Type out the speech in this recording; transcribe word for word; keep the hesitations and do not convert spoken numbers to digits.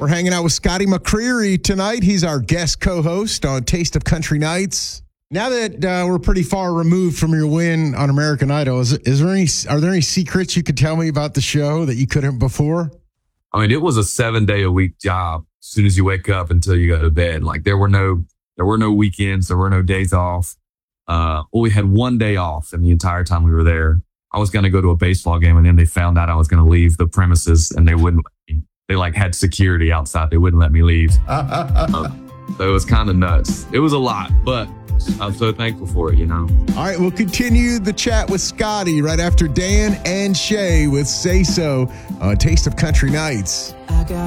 We're hanging out with Scotty McCreery tonight. He's our guest co-host on Taste of Country Nights. Now that uh, we're pretty far removed from your win on American Idol, is, is there any are there any secrets you could tell me about the show that you couldn't before? I mean, it was a seven day a week job. As soon as you wake up until you go to bed, like there were no there were no weekends, there were no days off. Uh, well, we had one day off, and the entire time we were there, I was going to go to a baseball game, and then they found out I was going to leave the premises, and they wouldn't. Let me. They like had security outside. They wouldn't let me leave. uh, so it was kind of nuts. It was a lot, but I'm so thankful for it, you know. All right, we'll continue the chat with Scotty right after Dan and Shay with Say So on Taste of Country Nights.